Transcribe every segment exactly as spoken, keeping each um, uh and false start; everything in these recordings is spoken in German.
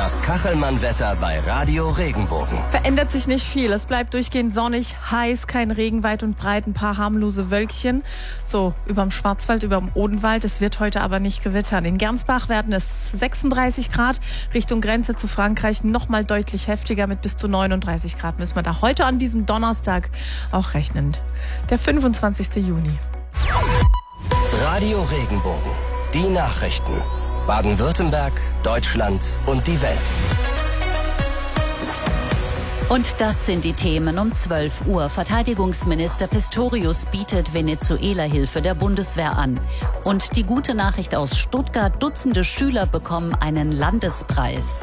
Das Kachelmann-Wetter bei Radio Regenbogen. Verändert sich nicht viel. Es bleibt durchgehend sonnig, heiß, kein Regen, weit und breit, ein paar harmlose Wölkchen. So, überm Schwarzwald, überm Odenwald. Es wird heute aber nicht gewittern. In Gernsbach werden es sechsunddreißig Grad. Richtung Grenze zu Frankreich nochmal deutlich heftiger mit bis zu neununddreißig Grad. Müssen wir da heute an diesem Donnerstag auch rechnen. Der fünfundzwanzigsten Juni. Radio Regenbogen. Die Nachrichten. Baden-Württemberg, Deutschland und die Welt. Und das sind die Themen um zwölf Uhr. Verteidigungsminister Pistorius bietet Venezuela Hilfe der Bundeswehr an. Und die gute Nachricht aus Stuttgart: Dutzende Schüler bekommen einen Landespreis.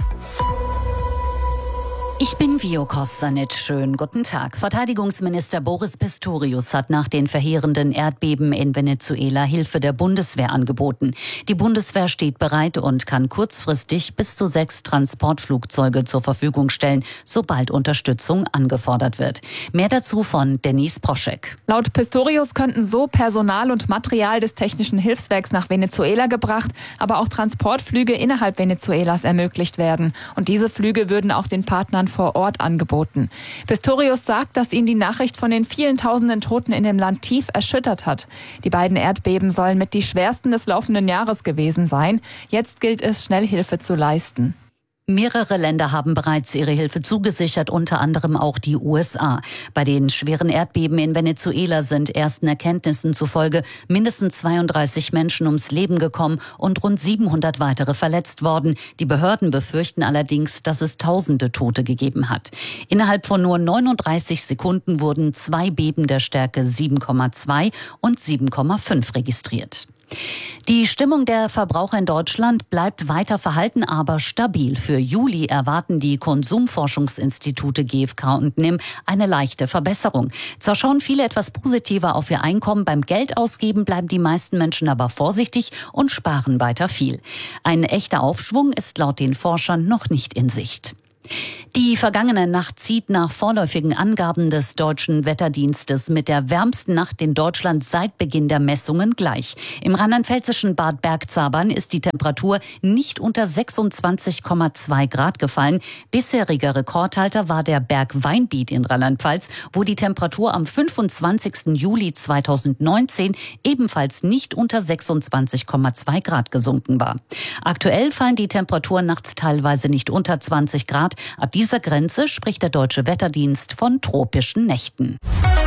Ich bin Vio Kostanic. Schönen guten Tag. Verteidigungsminister Boris Pistorius hat nach den verheerenden Erdbeben in Venezuela Hilfe der Bundeswehr angeboten. Die Bundeswehr steht bereit und kann kurzfristig bis zu sechs Transportflugzeuge zur Verfügung stellen, sobald Unterstützung angefordert wird. Mehr dazu von Denise Proschek. Laut Pistorius könnten so Personal und Material des Technischen Hilfswerks nach Venezuela gebracht, aber auch Transportflüge innerhalb Venezuelas ermöglicht werden. Und diese Flüge würden auch den Partnern vor Ort angeboten. Pistorius sagt, dass ihn die Nachricht von den vielen tausenden Toten in dem Land tief erschüttert hat. Die beiden Erdbeben sollen mit die schwersten des laufenden Jahres gewesen sein. Jetzt gilt es, schnell Hilfe zu leisten. Mehrere Länder haben bereits ihre Hilfe zugesichert, unter anderem auch die U S A. Bei den schweren Erdbeben in Venezuela sind ersten Erkenntnissen zufolge mindestens zweiunddreißig Menschen ums Leben gekommen und rund siebenhundert weitere verletzt worden. Die Behörden befürchten allerdings, dass es tausende Tote gegeben hat. Innerhalb von nur neununddreißig Sekunden wurden zwei Beben der Stärke sieben Komma zwei und sieben Komma fünf registriert. Die Stimmung der Verbraucher in Deutschland bleibt weiter verhalten, aber stabil. Für Juli erwarten die Konsumforschungsinstitute G f K und N I M eine leichte Verbesserung. Zwar schauen viele etwas positiver auf ihr Einkommen, beim Geldausgeben bleiben die meisten Menschen aber vorsichtig und sparen weiter viel. Ein echter Aufschwung ist laut den Forschern noch nicht in Sicht. Die vergangene Nacht zieht nach vorläufigen Angaben des Deutschen Wetterdienstes mit der wärmsten Nacht in Deutschland seit Beginn der Messungen gleich. Im rheinland-pfälzischen Bad Bergzabern ist die Temperatur nicht unter sechsundzwanzig Komma zwei Grad gefallen. Bisheriger Rekordhalter war der Berg Weinbiet in Rheinland-Pfalz, wo die Temperatur am fünfundzwanzigsten Juli zweitausendneunzehn ebenfalls nicht unter sechsundzwanzig Komma zwei Grad gesunken war. Aktuell fallen die Temperaturen nachts teilweise nicht unter zwanzig Grad. Ab dieser Grenze spricht der Deutsche Wetterdienst von tropischen Nächten.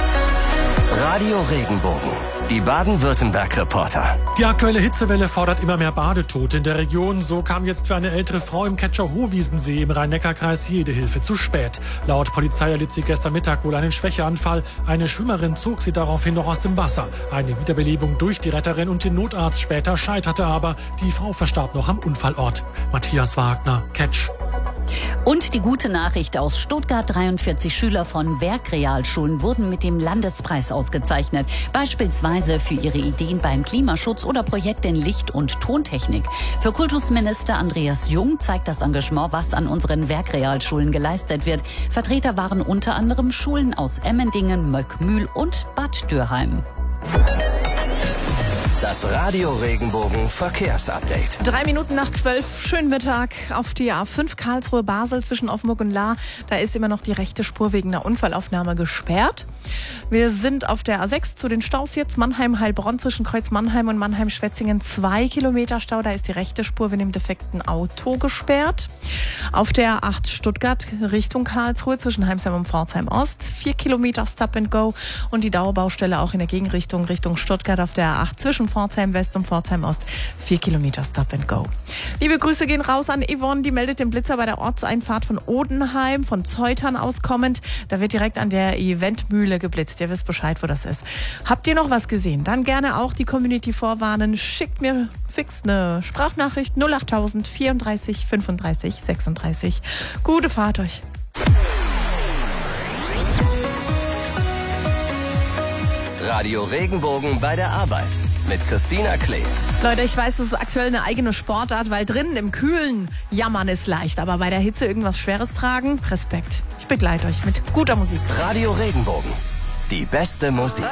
Radio Regenbogen. Die Baden-Württemberg-Reporter. Die aktuelle Hitzewelle fordert immer mehr Badetote in der Region. So kam jetzt für eine ältere Frau im Ketscher Hohwiesensee im Rhein-Neckar-Kreis jede Hilfe zu spät. Laut Polizei erlitt sie gestern Mittag wohl einen Schwächeanfall. Eine Schwimmerin zog sie daraufhin noch aus dem Wasser. Eine Wiederbelebung durch die Retterin und den Notarzt später scheiterte aber. Die Frau verstarb noch am Unfallort. Matthias Wagner, Ketsch. Und die gute Nachricht aus Stuttgart: dreiundvierzig Schüler von Werkrealschulen wurden mit dem Landespreis ausgezeichnet. Beispielsweise für ihre Ideen beim Klimaschutz oder Projekte in Licht- und Tontechnik. Für Kultusminister Andreas Jung zeigt das Engagement, was an unseren Werkrealschulen geleistet wird. Vertreter waren unter anderem Schulen aus Emmendingen, Möckmühl und Bad Dürheim. Das Radio Regenbogen Verkehrsupdate. Drei Minuten nach zwölf, schönen Mittag auf die A fünf Karlsruhe-Basel zwischen Offenburg und Lahr. Da ist immer noch die rechte Spur wegen einer Unfallaufnahme gesperrt. Wir sind auf der A sechs zu den Staus jetzt. Mannheim-Heilbronn zwischen Kreuz Mannheim und Mannheim-Schwetzingen zwei Kilometer Stau. Da ist die rechte Spur wegen dem defekten Auto gesperrt. Auf der A acht Stuttgart Richtung Karlsruhe zwischen Heimsheim und Pforzheim Ost. Vier Kilometer Stop and Go. Und die Dauerbaustelle auch in der Gegenrichtung Richtung Stuttgart auf der A acht zwischen Pforzheim West und Pforzheim Ost. Vier Kilometer Stop and Go. Liebe Grüße gehen raus an Yvonne, die meldet den Blitzer bei der Ortseinfahrt von Odenheim, von Zeutern aus kommend. Da wird direkt an der Eventmühle geblitzt. Ihr wisst Bescheid, wo das ist. Habt ihr noch was gesehen? Dann gerne auch die Community vorwarnen. Schickt mir fix eine Sprachnachricht null achttausend vierunddreißig fünfunddreißig sechsunddreißig. Gute Fahrt euch. Radio Regenbogen bei der Arbeit mit Christina Klee. Leute, ich weiß, das ist aktuell eine eigene Sportart, weil drinnen im Kühlen jammern ist leicht, aber bei der Hitze irgendwas Schweres tragen, Respekt. Ich begleite euch mit guter Musik. Radio Regenbogen, die beste Musik.